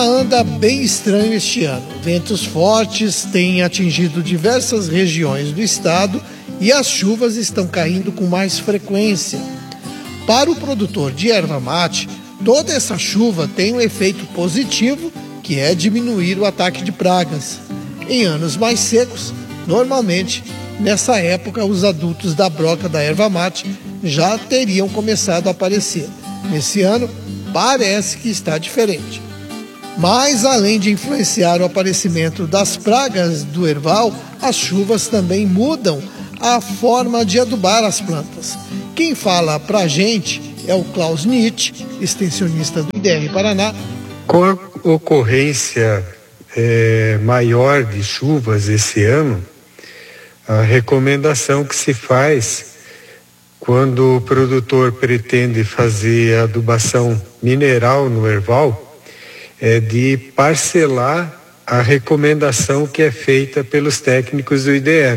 anda bem estranho este ano. Ventos fortes têm atingido diversas regiões do estado e as chuvas estão caindo com mais frequência. Para o produtor de erva mate, toda essa chuva tem um efeito positivo, que é diminuir o ataque de pragas. Em anos mais secos, normalmente, nessa época, os adultos da broca da erva mate já teriam começado a aparecer. Nesse ano, parece que está diferente. Mas, além de influenciar o aparecimento das pragas do erval, as chuvas também mudam a forma de adubar as plantas. Quem fala para a gente é o Klaus Nietzsche, extensionista do IDR Paraná. Com a ocorrência maior de chuvas esse ano, a recomendação que se faz quando o produtor pretende fazer adubação mineral no erval é de parcelar a recomendação que é feita pelos técnicos do IDR,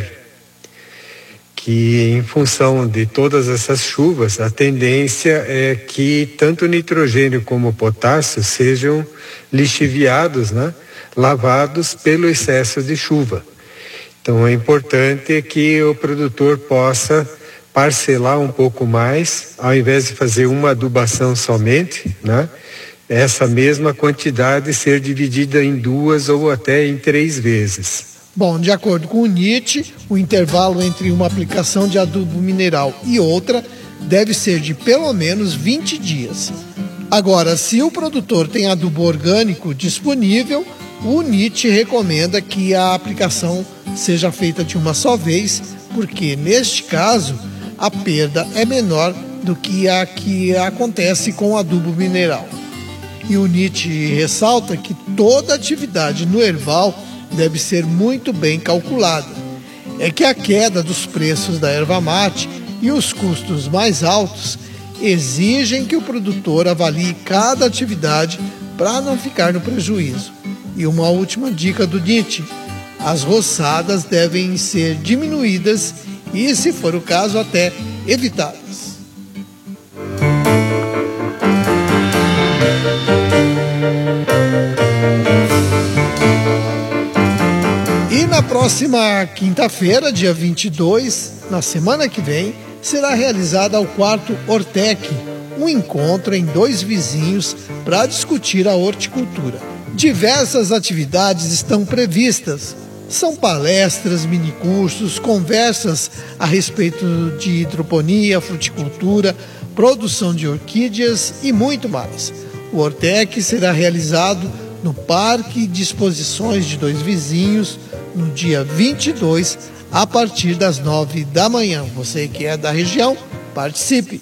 que em função de todas essas chuvas, a tendência é que tanto o nitrogênio como o potássio sejam lixiviados, lavados pelo excesso de chuva. Então é importante que o produtor possa parcelar um pouco mais, ao invés de fazer uma adubação somente, essa mesma quantidade ser dividida em 2 ou até em 3 vezes. Bom, de acordo com o Nietzsche, o intervalo entre uma aplicação de adubo mineral e outra deve ser de pelo menos 20 dias. Agora, se o produtor tem adubo orgânico disponível, o Nietzsche recomenda que a aplicação seja feita de uma só vez, porque neste caso a perda é menor do que a que acontece com o adubo mineral. E o Nietzsche ressalta que toda atividade no erval deve ser muito bem calculada. É que a queda dos preços da erva mate e os custos mais altos exigem que o produtor avalie cada atividade para não ficar no prejuízo. E uma última dica do Nietzsche: as roçadas devem ser diminuídas e, se for o caso, até evitadas. E na próxima quinta-feira, dia 22, na semana que vem, será realizada o 4º Hortec, um encontro em 2 vizinhos para discutir a horticultura. Diversas atividades estão previstas. São palestras, minicursos, conversas a respeito de hidroponia, fruticultura, produção de orquídeas e muito mais. O Hortec será realizado no Parque de Exposições de 2 Vizinhos, no dia 22, a partir das 9 da manhã. Você que é da região, participe!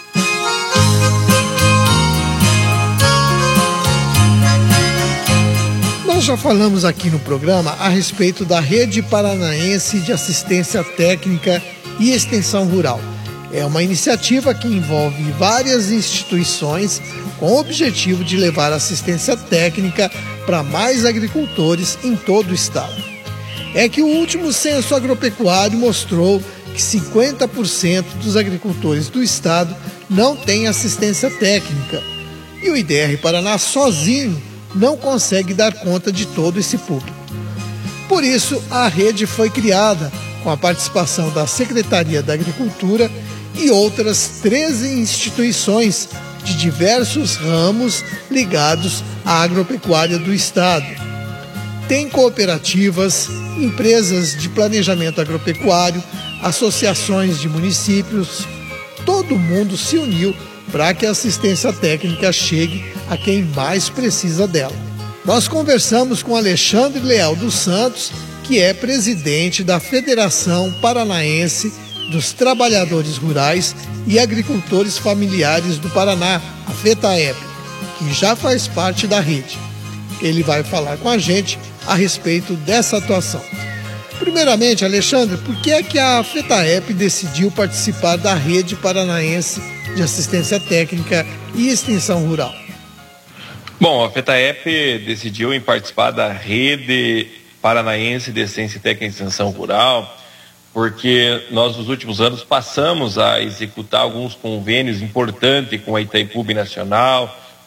Nós já falamos aqui no programa a respeito da Rede Paranaense de Assistência Técnica e Extensão Rural. É uma iniciativa que envolve várias instituições com o objetivo de levar assistência técnica para mais agricultores em todo o estado. É que o último censo agropecuário mostrou que 50% dos agricultores do estado não têm assistência técnica. E o IDR Paraná sozinho não consegue dar conta de todo esse público. Por isso, a rede foi criada com a participação da Secretaria da Agricultura e outras 13 instituições de diversos ramos ligados à agropecuária do estado. Tem cooperativas, empresas de planejamento agropecuário, associações de municípios. Todo mundo se uniu para que a assistência técnica chegue a quem mais precisa dela. Nós conversamos com Alexandre Leal dos Santos, que é presidente da Federação Paranaense dos Trabalhadores Rurais e Agricultores Familiares do Paraná, a FETAEP, que já faz parte da rede. Ele vai falar com a gente a respeito dessa atuação. Primeiramente, Alexandre, por que é que a FETAEP decidiu participar da Rede Paranaense de Assistência Técnica e Extensão Rural? Bom, a FETAEP decidiu em participar da Rede Paranaense de Assistência Técnica e Extensão Rural porque nós, nos últimos anos, passamos a executar alguns convênios importantes com a Itaipu Binacional,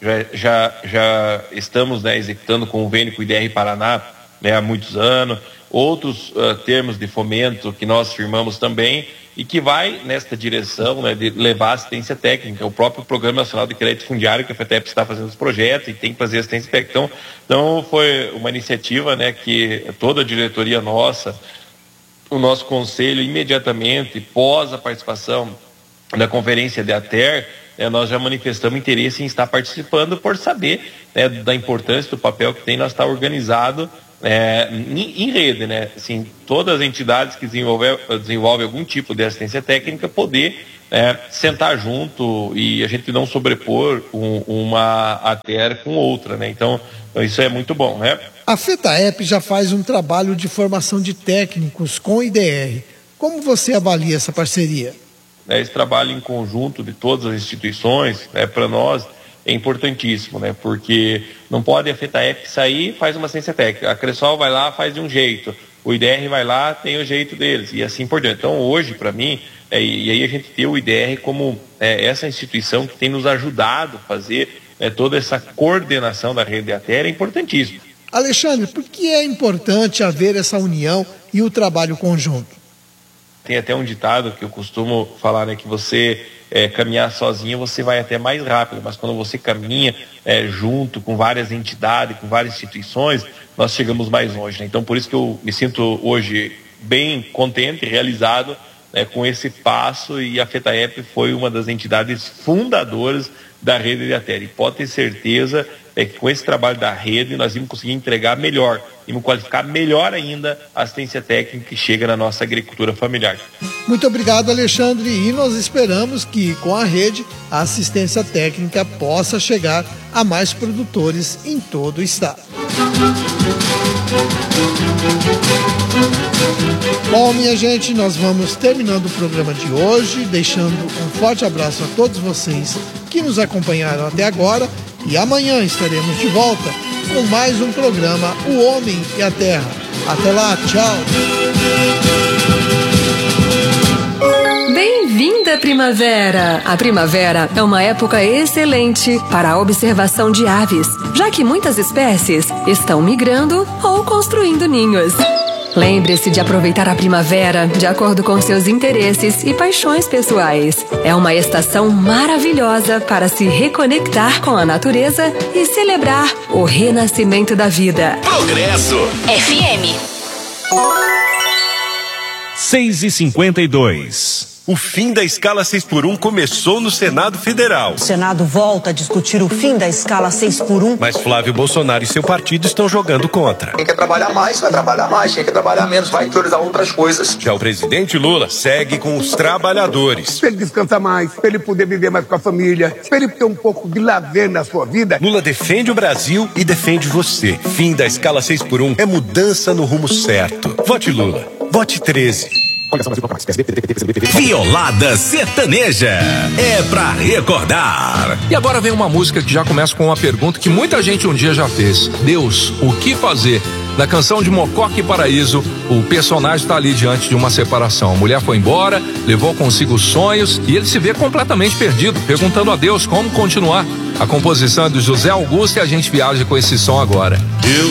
já estamos, né, executando convênio com o IDR Paraná, né, há muitos anos, outros termos de fomento que nós firmamos também e que vai nesta direção, né, de levar assistência técnica. O próprio Programa Nacional de Crédito Fundiário, que a FETEP está fazendo os projetos e tem que fazer assistência técnica. Então foi uma iniciativa, né, que toda a diretoria nossa, o nosso conselho, imediatamente pós a participação da conferência de ATER, nós já manifestamos interesse em estar participando por saber, né, da importância do papel que tem nós estar organizado em rede, né? Assim, todas as entidades que desenvolvem algum tipo de assistência técnica poder sentar junto e a gente não sobrepor uma ATER com outra, né? Então isso é muito bom, né? A FETAEP já faz um trabalho de formação de técnicos com o IDR. Como você avalia essa parceria? Esse trabalho em conjunto de todas as instituições, para nós, é importantíssimo, né? Porque não pode a FETAEP sair e faz uma assistência técnica. A Cressol vai lá, faz de um jeito. O IDR vai lá, tem o jeito deles. E assim por diante. Então, hoje, para mim, e aí a gente tem o IDR como essa instituição que tem nos ajudado a fazer toda essa coordenação da rede de ATER, é importantíssimo. Alexandre, por que é importante haver essa união e o trabalho conjunto? Tem até um ditado que eu costumo falar, né, que você caminhar sozinho você vai até mais rápido, mas quando você caminha junto com várias entidades, com várias instituições, nós chegamos mais longe, né? Então por isso que eu me sinto hoje bem contente e realizado com esse passo, e a FETAEP foi uma das entidades fundadoras da rede de ATER. E pode ter certeza que com esse trabalho da rede nós vamos conseguir entregar melhor, vamos qualificar melhor ainda a assistência técnica que chega na nossa agricultura familiar. Muito obrigado, Alexandre, e nós esperamos que com a rede a assistência técnica possa chegar a mais produtores em todo o estado. Bom, minha gente, nós vamos terminando o programa de hoje, deixando um forte abraço a todos vocês que nos acompanharam até agora, e amanhã estaremos de volta com mais um programa O Homem e a Terra. Até lá, tchau! Bem-vinda, primavera! A primavera é uma época excelente para a observação de aves, já que muitas espécies estão migrando ou construindo ninhos. Lembre-se de aproveitar a primavera de acordo com seus interesses e paixões pessoais. É uma estação maravilhosa para se reconectar com a natureza e celebrar o renascimento da vida. Progresso FM 6h52. O fim da escala 6x1 começou no Senado Federal. O Senado volta a discutir o fim da escala 6x1. Mas Flávio Bolsonaro e seu partido estão jogando contra. Quem quer trabalhar mais, vai trabalhar mais. Quem quer trabalhar menos, vai priorizar outras coisas. Já o presidente Lula segue com os trabalhadores. Para ele descansar mais, para ele poder viver mais com a família, para ele ter um pouco de lazer na sua vida. Lula defende o Brasil e defende você. Fim da escala 6x1 é mudança no rumo certo. Vote Lula. Vote 13. Violada sertaneja é pra recordar. E agora vem uma música que já começa com uma pergunta que muita gente um dia já fez: Deus, o que fazer? Na canção de Mococa e Paraíso, o personagem está ali diante de uma separação. A mulher foi embora, levou consigo sonhos e ele se vê completamente perdido, perguntando a Deus como continuar. A composição é do José Augusto e a gente viaja com esse som agora. Eu